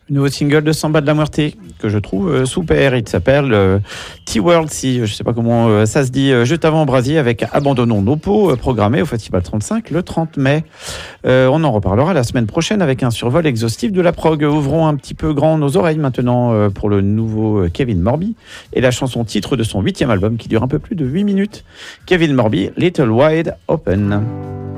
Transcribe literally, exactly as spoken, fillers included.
Nouveau single de Samba de la Muerte que je trouve euh, super. Il s'appelle euh, T-World, si je sais pas comment euh, ça se dit, euh, juste avant Brasier avec Abandonnons nos peaux, euh, programmé au Festival trente-cinq le trente mai. Euh, on en reparlera la semaine prochaine avec un survol exhaustif de la prog. Ouvrons un petit peu grand nos oreilles maintenant euh, pour le nouveau euh, Kevin Morby et la chanson titre de son huitième album qui dure un peu plus de huit minutes. Kevin Morby, Little Wide Open.